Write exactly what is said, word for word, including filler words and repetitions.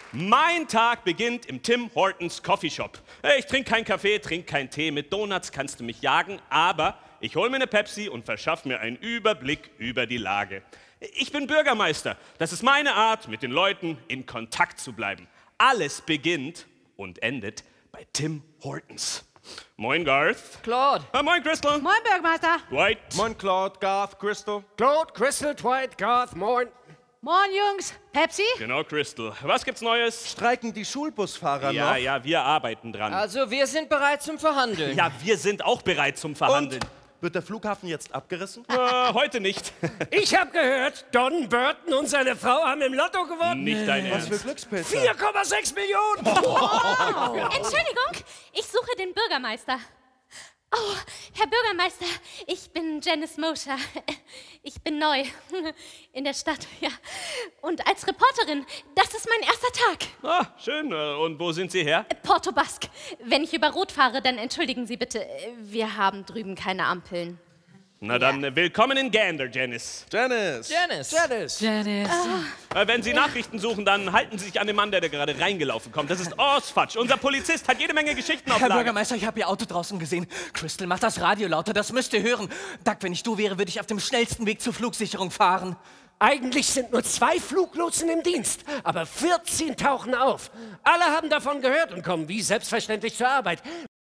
Mein Tag beginnt im Tim Hortons Coffeeshop. Ich trinke keinen Kaffee, trinke keinen Tee. Mit Donuts kannst du mich jagen, aber ich hole mir eine Pepsi und verschaffe mir einen Überblick über die Lage. Ich bin Bürgermeister. Das ist meine Art, mit den Leuten in Kontakt zu bleiben. Alles beginnt und endet bei Tim Hortons. Moin, Garth. Claude. Ah, moin, Crystal. Moin, Bürgermeister. Dwight. Moin Claude, Garth, Crystal. Claude, Crystal, Dwight, Garth, moin. Moin, Jungs. Pepsi? Genau, Crystal. Was gibt's Neues? Streiken die Schulbusfahrer Ja, noch? ja, wir arbeiten dran. Also, wir sind bereit zum Verhandeln. Ja, wir sind auch bereit zum Verhandeln. Und wird der Flughafen jetzt abgerissen? Äh, heute nicht. Ich hab gehört, Don Burton und seine Frau haben im Lotto gewonnen. Nicht dein Was für Ernst. Glückspilze. vier Komma sechs Millionen! Entschuldigung, ich suche den Bürgermeister. Oh, Herr Bürgermeister, ich bin Janice Mosher. Ich bin neu in der Stadt, ja. Und als Reporterin, das ist mein erster Tag. Ah, schön. Äh, Und wo sind Sie her? Porto Basque. Wenn ich über Rot fahre, dann entschuldigen Sie bitte. Wir haben drüben keine Ampeln. Na dann, äh, willkommen in Gander, Janice. Janice. Janice. Janice. Janice. Äh, wenn Sie Nachrichten suchen, dann halten Sie sich an den Mann, der da gerade reingelaufen kommt. Das ist Osfatsch. Unser Polizist hat jede Menge Geschichten auf Herr Lager. Bürgermeister, ich habe Ihr Auto draußen gesehen. Crystal, mach das Radio lauter, das müsst ihr hören. Duck, wenn ich du wäre, würde ich auf dem schnellsten Weg zur Flugsicherung fahren. Eigentlich sind nur zwei Fluglotsen im Dienst, aber vierzehn tauchen auf. Alle haben davon gehört und kommen wie selbstverständlich zur Arbeit.